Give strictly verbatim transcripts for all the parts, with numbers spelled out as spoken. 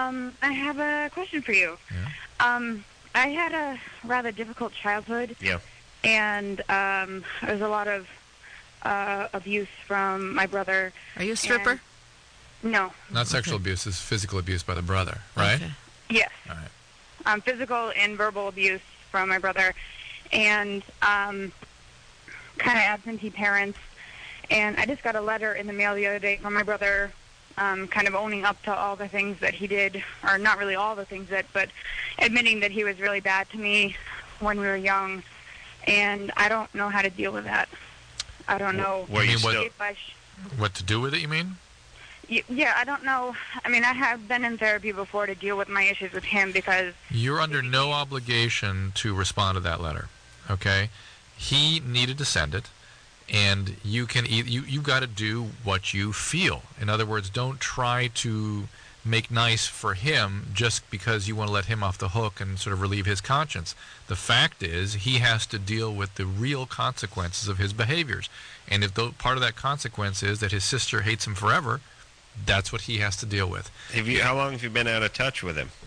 Um, I have a question for you. Yeah. Um, I had a rather difficult childhood. Yeah. And um, there was a lot of uh, abuse from my brother. Are you a stripper? And, no. Not sexual Okay. abuse, it's physical abuse by the brother, right? Okay. Yes. All right. Um, physical and verbal abuse from my brother. And um, kind of absentee parents. And I just got a letter in the mail the other day from my brother um, kind of owning up to all the things that he did, or not really all the things that, but admitting that he was really bad to me when we were young. And I don't know how to deal with that. I don't know Well, you mean, what- still, if I sh- What to do with it, you mean? y- yeah, I don't know. I mean, I have been in therapy before to deal with my issues with him because You're under no obligation to respond to that letter, okay? He needed to send it, and you can e- you you got to do what you feel. In other words, don't try to make nice for him just because you want to let him off the hook and sort of relieve his conscience. The fact is, he has to deal with the real consequences of his behaviors, and if the, part of that consequence is that his sister hates him forever, that's what he has to deal with. have you, how long have you been out of touch with him?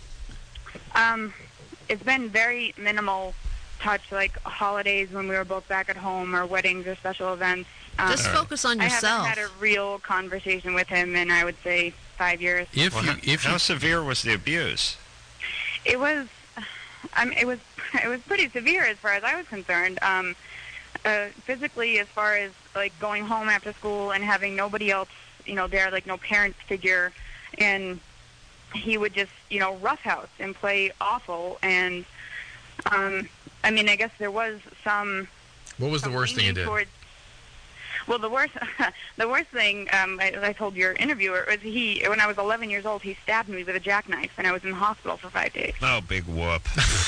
um, it's been very minimal touch, like holidays when we were both back at home, or weddings or special events. Um, Just focus on I yourself. haven't had a real conversation with him in, I would say, five years. If Well, you how, if how you severe was the abuse? It was, I mean, it was, it was pretty severe as far as I was concerned. Um, uh, physically, as far as like going home after school and having nobody else, you know, there, like no parent figure, and he would just, you know, roughhouse and play awful. And um, I mean, I guess there was some. what was the some worst thing he leaning did? towards- Well, the worst, the worst thing, um, I, I told your interviewer, was he. When I was eleven years old, he stabbed me with a jackknife, and I was in the hospital for five days. Oh, big whoop.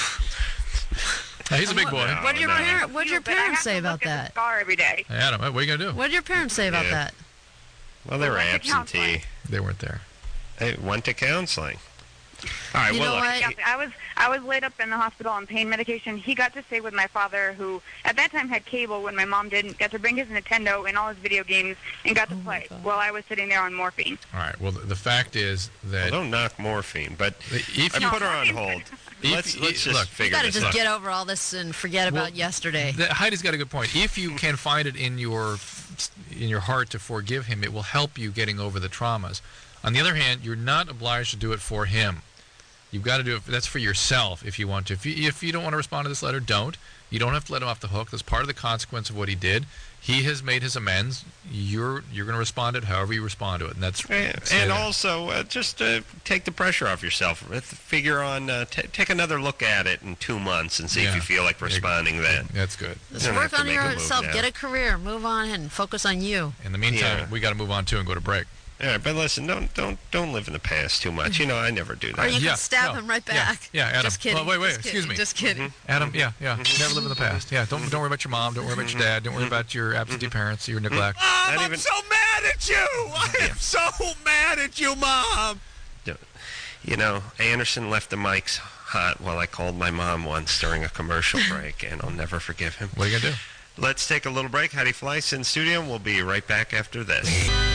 Hey, he's a big boy. No, What did your no. parent? What did your But I parents have say to about look at the that? scar every day. Hey, Adam, what are you gonna do? What did your parents say about Yeah. that? Well, they were Well, went to absentee. counseling. They weren't there. They went to counseling. All right, You well, know look, what? Yeah, I was I was laid up in the hospital on pain medication. He got to stay with my father, who at that time had cable when my mom didn't. Got to bring his Nintendo and all his video games and got to Oh my play God. while I was sitting there on morphine. All right. Well, the, the fact is well, that don't knock morphine, but if I you put her on hold. If- Let's, let's just look, you You figure got to this just out. get over all this and forget Well, about yesterday. The, Heidi's got a good point. If you can find it in your in your heart to forgive him, it will help you getting over the traumas. On the other hand, you're not obliged to do it for him. You've got to do it. That's for yourself if you want to. If you, if you don't want to respond to this letter, don't. You don't have to let him off the hook. That's part of the consequence of what he did. He has made his amends. You're you're going to respond to it however you respond to it, and that's And, say and that. also, uh, just uh, take the pressure off yourself. Figure on, uh, t- take another look at it in two months and see Yeah. if you feel like responding then. That's good. Just don't work have to on make a move yourself. now. Get a career. Move on and focus on you. In the meantime, Yeah. we got to move on too and go to break. All right, but listen, don't don't don't live in the past too much. You know, I never do Or that. you Yeah, can stab no, him right yeah, back. yeah, Adam. Just kidding. Well, wait, wait, Just excuse kidding. me. Just kidding. Mm-hmm. Adam, yeah, yeah. Never live in the past. Yeah, don't don't worry about your mom. Don't worry about your dad. Don't worry about your absentee parents, your neglect. Not Mom, I'm even- so mad at you! I am so mad at you, Mom! You know, Anderson left the mics hot while I called my mom once during a commercial break, and I'll never forgive him. What are you gonna do? Let's take a little break. Heidi Fleiss in studio, and we'll be right back after this.